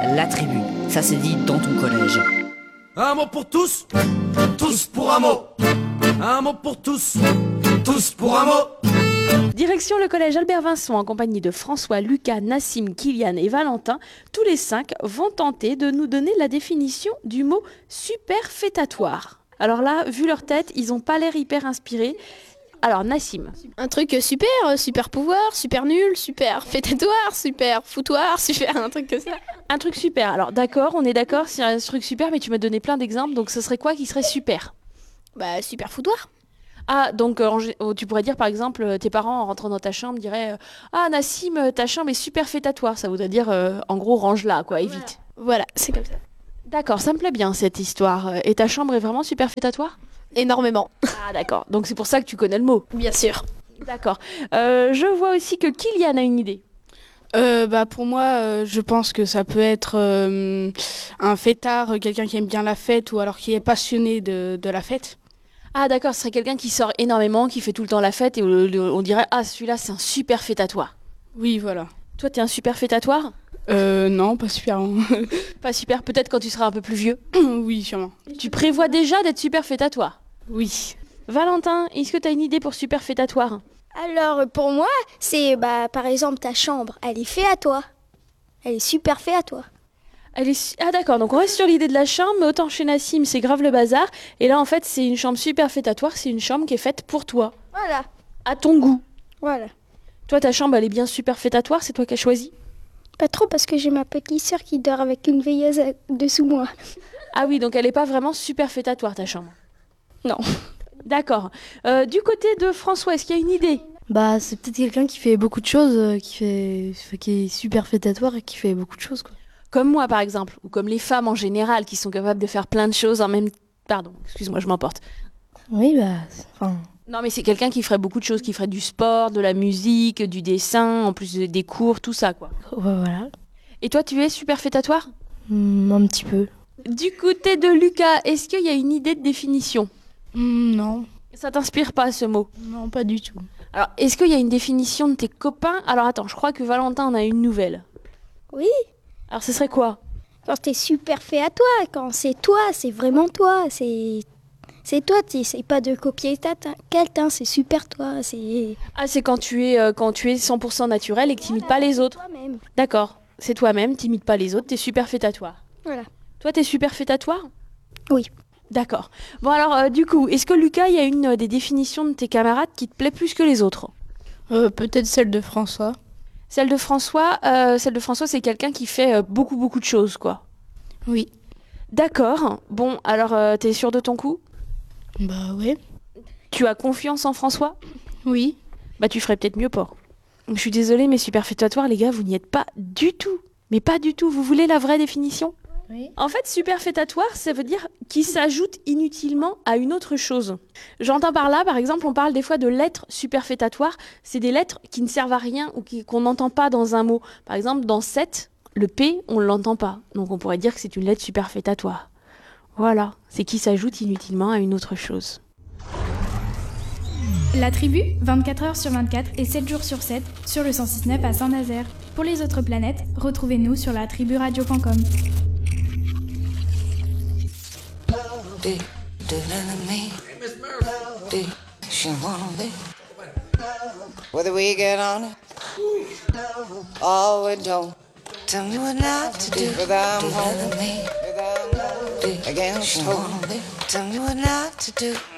la tribu. Ça se dit dans ton collège. Un mot pour tous, tous pour un mot. Un mot pour tous, tous pour un mot. Direction le collège Albert Vincent en compagnie de François, Lucas, Nassim, Kylian et Valentin. Tous les 5 vont tenter de nous donner la définition du mot superfétatoire. Alors là, vu leur tête, ils n'ont pas l'air hyper inspirés. Alors Nassim. Un truc super, super pouvoir, super nul, super fétatoire, super foutoir, super un truc comme ça. Un truc super. Alors d'accord, on est d'accord, c'est un truc super, mais tu m'as donné plein d'exemples, donc ce serait quoi qui serait super? Bah super foutoir. Ah, donc tu pourrais dire par exemple, tes parents en rentrant dans ta chambre diraient ah Nassim, ta chambre est super fétatoire. Ça voudrait dire en gros range-la, quoi, évite. Voilà, c'est comme ça. D'accord, ça me plaît bien cette histoire. Et ta chambre est vraiment super fétatoire? Énormément. Ah d'accord, donc c'est pour ça que tu connais le mot. Bien sûr. D'accord. Je vois aussi que Kylian a une idée. Pour moi, je pense que ça peut être un fêtard, quelqu'un qui aime bien la fête ou alors qui est passionné de la fête. Ah d'accord, ce serait quelqu'un qui sort énormément, qui fait tout le temps la fête et on dirait ah celui-là c'est un super fêtatoire. Oui, voilà. Toi t'es un super fêtatoire? Non, pas super. Pas super, peut-être quand tu seras un peu plus vieux. Oui, sûrement. Tu prévois déjà d'être super fêtatoire? Oui. Valentin, est-ce que tu as une idée pour super fêtatoire? Alors pour moi, c'est par exemple ta chambre, elle est faite à toi. Elle est super faite à toi. Ah d'accord, donc on reste sur l'idée de la chambre, mais autant chez Nassim c'est grave le bazar. Et là en fait c'est une chambre super fêtatoire, c'est une chambre qui est faite pour toi. Voilà. À ton goût. Voilà. Toi ta chambre elle est bien super fêtatoire, c'est toi qui as choisi? Pas trop parce que j'ai ma petite sœur qui dort avec une veilleuse dessous moi. Ah oui, donc elle est pas vraiment super fêtatoire ta chambre? Non. D'accord. Du côté de François, est-ce qu'il y a une idée? Bah, c'est peut-être quelqu'un qui fait beaucoup de choses, qui est super fêtatoire et qui fait beaucoup de choses, quoi. Comme moi par exemple, ou comme les femmes en général qui sont capables de faire plein de choses en même... Pardon, excuse-moi, je m'emporte. Oui, enfin... Non mais c'est quelqu'un qui ferait beaucoup de choses, qui ferait du sport, de la musique, du dessin, en plus des cours, tout ça quoi. Ouais, voilà. Et toi tu es super fêtatoire? Un petit peu. Du côté de Lucas, est-ce qu'il y a une idée de définition? Non. Ça t'inspire pas ce mot? Non, pas du tout. Alors, est-ce qu'il y a une définition de tes copains? Alors attends, je crois que Valentin en a une nouvelle. Oui. Alors ce serait quoi? Quand t'es super fait à toi, quand c'est toi, c'est vraiment toi, c'est toi, c'est pas de copier quelqu'un, c'est super toi, c'est... Ah c'est quand tu es 100% naturel et que t'imites pas les autres. Toi-même. D'accord, c'est toi-même, t'imites pas les autres, t'es super fêtatoire. Voilà. Toi t'es super fêtatoire? Oui. D'accord. Bon alors du coup, est-ce que Lucas, il y a une des définitions de tes camarades qui te plaît plus que les autres? Peut-être celle de François. Celle de François, c'est quelqu'un qui fait beaucoup de choses, quoi. Oui. D'accord. Bon, alors, t'es sûr de ton coup? Bah ouais. Tu as confiance en François? Oui. Bah tu ferais peut-être mieux pas. Je suis désolée, mais super fêtatoire, les gars, vous n'y êtes pas du tout. Mais pas du tout. Vous voulez la vraie définition? Oui. En fait, super fêtatoire, ça veut dire qui s'ajoute inutilement à une autre chose. J'entends par là, par exemple, on parle des fois de lettres superfétatoires. C'est des lettres qui ne servent à rien ou qu'on n'entend pas dans un mot. Par exemple, dans 7, le P, on ne l'entend pas. Donc on pourrait dire que c'est une lettre superfétatoire. Voilà, c'est qui s'ajoute inutilement à une autre chose. La tribu, 24 heures sur 24 et 7 jours sur 7, sur le 106.9 à Saint-Nazaire. Pour les autres planètes, retrouvez-nous sur latriburadio.com. Whether we get on it or we don't, tell me what not to do. Whether I'm home against home, tell me what not to do.